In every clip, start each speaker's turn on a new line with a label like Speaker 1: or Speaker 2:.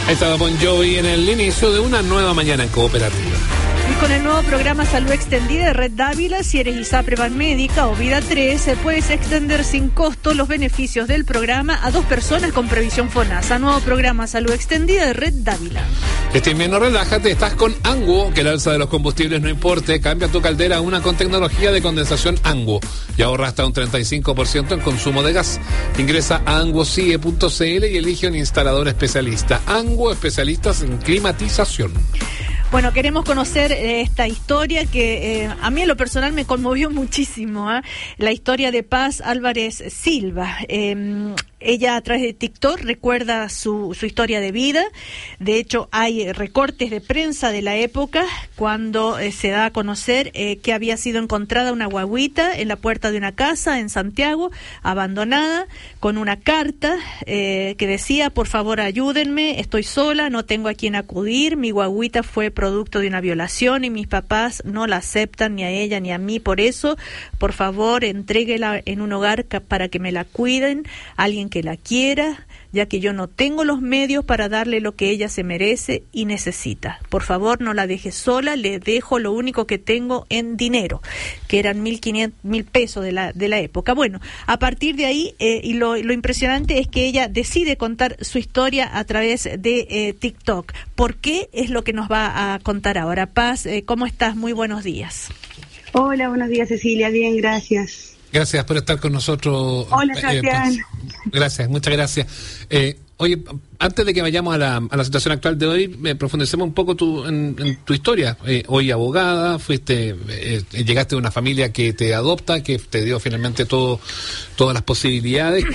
Speaker 1: Ahí estaba Bon Jovi en el inicio de una nueva mañana en Cooperativa.
Speaker 2: Y con el nuevo programa Salud Extendida de Red Dávila, si eres ISAPRE Banmédica o Vida 3, puedes extender sin costo los beneficios del programa a 2 personas con previsión FONASA. Nuevo programa Salud Extendida de Red Dávila.
Speaker 1: Este invierno relájate, estás con Anguo, que el alza de los combustibles no importe, cambia tu caldera a una con tecnología de condensación Anguo y ahorra hasta un 35% en consumo de gas. Ingresa a anguocie.cl y elige un instalador especialista. Anguo, especialistas en climatización.
Speaker 2: Bueno, queremos conocer esta historia que a mí en lo personal me conmovió muchísimo, la historia de Paz Álvarez Silva. Ella a través de TikTok recuerda su historia de vida. De hecho, hay recortes de prensa de la época cuando se da a conocer que había sido encontrada una guagüita en la puerta de una casa en Santiago, abandonada, con una carta que decía: por favor ayúdenme, estoy sola, no tengo a quien acudir, mi guagüita fue producto de una violación y mis papás no la aceptan ni a ella ni a mí, por eso, por favor, entréguela en un hogar para que me la cuiden, alguien que la quiera, ya que yo no tengo los medios para darle lo que ella se merece y necesita. Por favor, no la deje sola, le dejo lo único que tengo en dinero, que eran 1.500 pesos de la época. Bueno, a partir de ahí, y lo impresionante es que ella decide contar su historia a través de TikTok. ¿Por qué? Es lo que nos va a contar ahora. Paz, ¿cómo estás? Muy buenos días.
Speaker 3: Hola, buenos días, Cecilia. Bien, gracias.
Speaker 1: Gracias por estar con nosotros.
Speaker 3: Hola, Sebastián.
Speaker 1: Gracias, muchas gracias. Oye, antes de que vayamos a la situación actual de hoy, profundicemos un poco en tu historia. Hoy abogada, llegaste de una familia que te adopta, que te dio finalmente todas las posibilidades.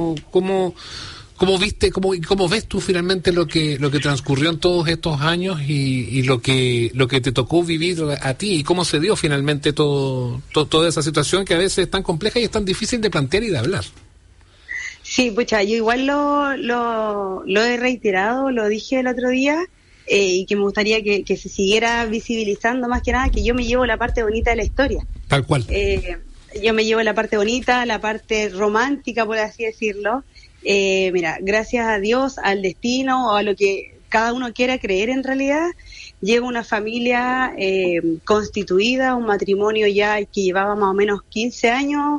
Speaker 1: ¿Cómo viste, cómo ves tú finalmente lo que transcurrió en todos estos años y lo que te tocó vivir a ti y cómo se dio finalmente toda esa situación que a veces es tan compleja y es tan difícil de plantear y de hablar?
Speaker 3: Sí, pucha, yo igual lo he reiterado, lo dije el otro día, y que me gustaría que se siguiera visibilizando, más que nada, que yo me llevo la parte bonita de la historia.
Speaker 1: Tal cual.
Speaker 3: Yo me llevo la parte bonita, la parte romántica, por así decirlo. Mira, gracias a Dios, al destino o a lo que cada uno quiera creer en realidad, llego una familia constituida, un matrimonio ya que llevaba más o menos 15 años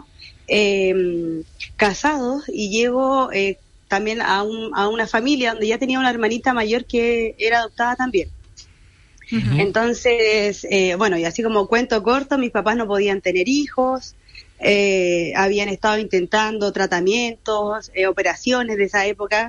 Speaker 3: casados, y llego también a una familia donde ya tenía una hermanita mayor que era adoptada también. Uh-huh. Entonces, bueno, y así como cuento corto, mis papás no podían tener hijos. Habían estado intentando tratamientos, operaciones de esa época,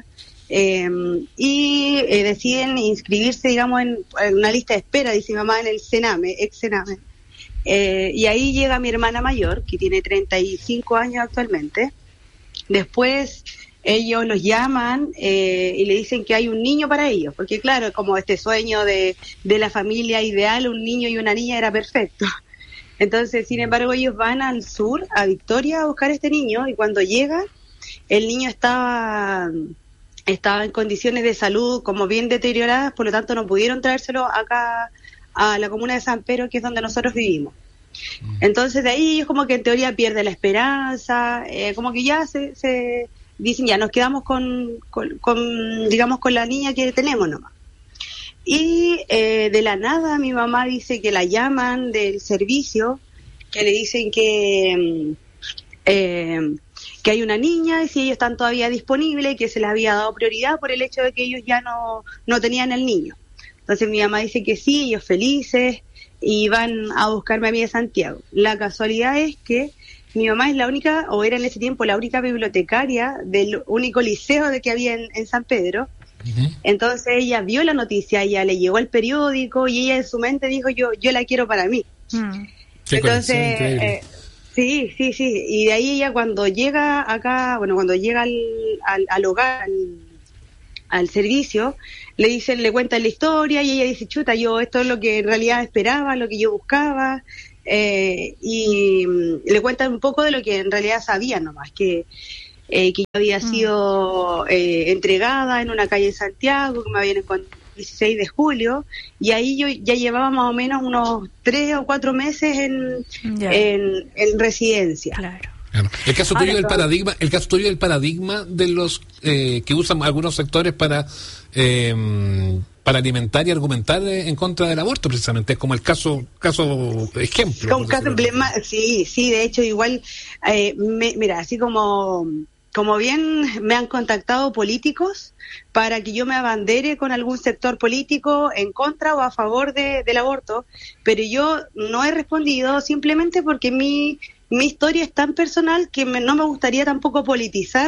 Speaker 3: y deciden inscribirse, digamos, en una lista de espera, dice mi mamá, en el Sename, ex Sename. Y ahí llega mi hermana mayor, que tiene 35 años actualmente. Después ellos los llaman y le dicen que hay un niño para ellos, porque claro, como este sueño de la familia ideal, un niño y una niña era perfecto. Entonces, sin embargo, ellos van al sur, a Victoria, a buscar a este niño, y cuando llega, el niño estaba en condiciones de salud como bien deterioradas, por lo tanto no pudieron traérselo acá a la comuna de San Pedro, que es donde nosotros vivimos. Entonces, de ahí ellos como que en teoría pierden la esperanza, como que ya se dicen, ya nos quedamos con la niña que tenemos nomás. Y de la nada mi mamá dice que la llaman del servicio, que le dicen que hay una niña y si ellos están todavía disponibles, que se les había dado prioridad por el hecho de que ellos ya no tenían el niño. Entonces mi mamá dice que sí, ellos felices, y van a buscarme a mí de Santiago. La casualidad es que mi mamá es la única, o era en ese tiempo la única bibliotecaria del único liceo que había en San Pedro. Uh-huh. Entonces ella vio la noticia, ella le llegó el periódico y ella en su mente dijo, yo la quiero para mí. Entonces sí, y de ahí ella cuando llega acá, cuando llega al hogar, al servicio, le cuentan la historia y ella dice, chuta, esto es lo que en realidad esperaba, lo que yo buscaba, y le cuentan un poco de lo que en realidad sabía nomás, que yo había sido entregada en una calle de Santiago, que me habían encontrado el 16 de julio, y ahí yo ya llevaba más o menos unos 3 o 4 meses en residencia.
Speaker 1: Claro. Claro. El caso tuyo del paradigma de los que usan algunos sectores para alimentar y argumentar en contra del aborto, precisamente, es como el caso ejemplo.
Speaker 3: Como un caso sí, de hecho igual, mira, así como bien me han contactado políticos para que yo me abandere con algún sector político en contra o a favor del aborto, pero yo no he respondido simplemente porque mi historia es tan personal que no me gustaría tampoco politizar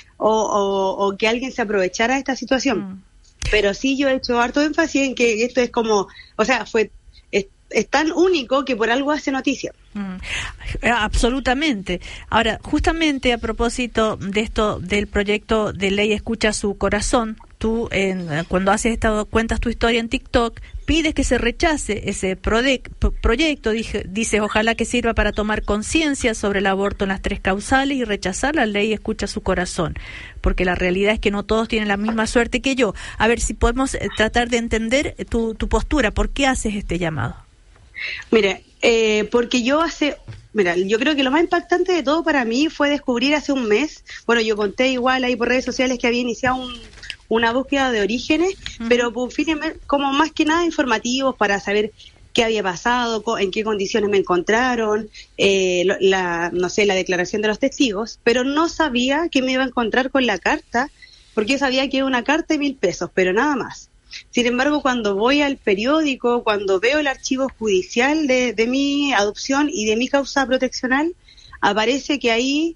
Speaker 3: o que alguien se aprovechara de esta situación. Pero sí yo he hecho harto énfasis en que esto es como, o sea, es tan único que por algo hace noticia.
Speaker 2: Absolutamente. Ahora, justamente a propósito de esto del proyecto de ley Escucha Su Corazón, tú cuando cuentas tu historia en TikTok, pides que se rechace ese proyecto, dices ojalá que sirva para tomar conciencia sobre el aborto en las 3 causales y rechazar la ley Escucha Su Corazón, porque la realidad es que no todos tienen la misma suerte que yo. A ver si podemos tratar de entender tu postura, ¿por qué haces este llamado?
Speaker 3: Mire, porque yo creo que lo más impactante de todo para mí fue descubrir hace un mes, bueno, yo conté igual ahí por redes sociales que había iniciado una búsqueda de orígenes, pero por fines como más que nada informativos para saber qué había pasado, en qué condiciones me encontraron, la declaración de los testigos, pero no sabía que me iba a encontrar con la carta, porque sabía que era una carta de 1.000 pesos, pero nada más. Sin embargo, cuando voy al periódico, cuando veo el archivo judicial de mi adopción y de mi causa proteccional, aparece que ahí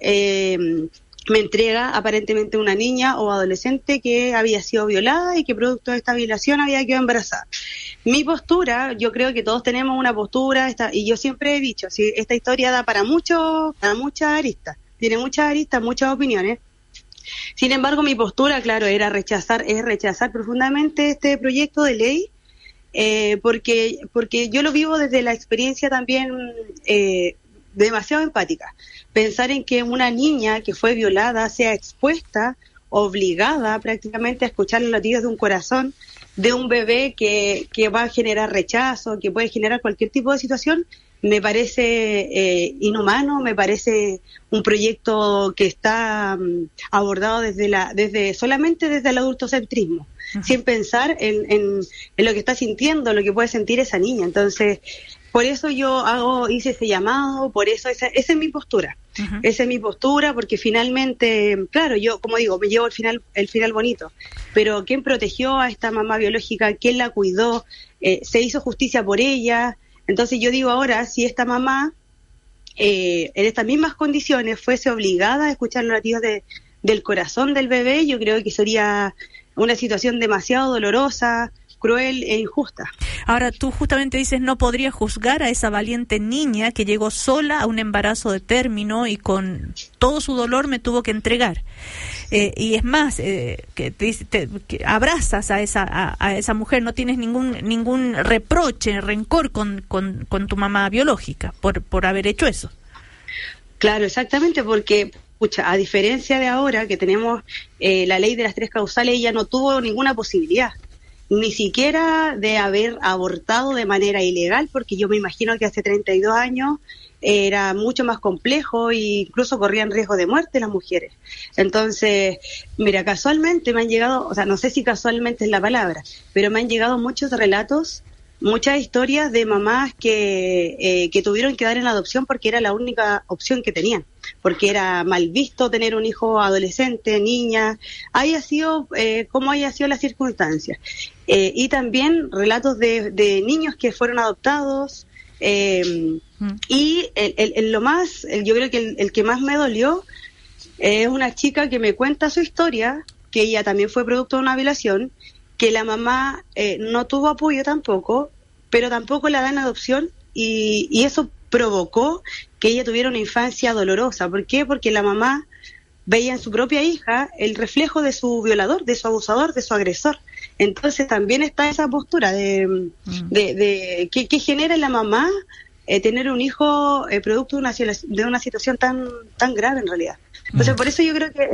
Speaker 3: me entrega aparentemente una niña o adolescente que había sido violada y que producto de esta violación había quedado embarazada. Mi postura, yo creo que todos tenemos una postura, y yo siempre he dicho, si esta historia da para muchas aristas, tiene muchas aristas, muchas opiniones. Sin embargo, mi postura, claro, es rechazar profundamente este proyecto de ley, porque yo lo vivo desde la experiencia también demasiado empática. Pensar en que una niña que fue violada sea expuesta, obligada prácticamente a escuchar los latidos de un corazón de un bebé que va a generar rechazo, que puede generar cualquier tipo de situación, me parece inhumano, me parece un proyecto que está abordado solamente desde el adultocentrismo, sin pensar en lo que está sintiendo, lo que puede sentir esa niña. Entonces, por eso hice ese llamado, por eso esa es mi postura. Esa es mi postura, porque finalmente, claro, yo, como digo, me llevo el final bonito, pero ¿quién protegió a esta mamá biológica? ¿Quién la cuidó? ¿Se hizo justicia por ella? Entonces yo digo ahora, si esta mamá en estas mismas condiciones fuese obligada a escuchar los latidos del corazón del bebé, yo creo que sería una situación demasiado dolorosa, cruel e injusta.
Speaker 2: Ahora, tú justamente dices, no podría juzgar a esa valiente niña que llegó sola a un embarazo de término y con todo su dolor me tuvo que entregar. Y es más, que abrazas a esa mujer, no tienes ningún reproche, rencor con tu mamá biológica por haber hecho eso.
Speaker 3: Claro, exactamente, porque a diferencia de ahora que tenemos la ley de las 3 causales, ella no tuvo ninguna posibilidad, ni siquiera de haber abortado de manera ilegal, porque yo me imagino que hace 32 años era mucho más complejo e incluso corrían riesgo de muerte las mujeres. Entonces, mira, casualmente me han llegado, o sea, no sé si casualmente es la palabra, pero me han llegado muchos relatos, muchas historias de mamás que tuvieron que dar en adopción porque era la única opción que tenían, porque era mal visto tener un hijo adolescente, niña, como haya sido las circunstancias. Y también relatos de niños que fueron adoptados, y yo creo que el que más me dolió es una chica que me cuenta su historia, que ella también fue producto de una violación, que la mamá no tuvo apoyo tampoco, pero tampoco la da en adopción, y eso provocó que ella tuviera una infancia dolorosa. ¿Por qué? Porque la mamá veía en su propia hija el reflejo de su violador, de su abusador, de su agresor. Entonces también está esa postura de que genera en la mamá tener un hijo producto de una situación tan grave en realidad. Entonces por eso yo creo que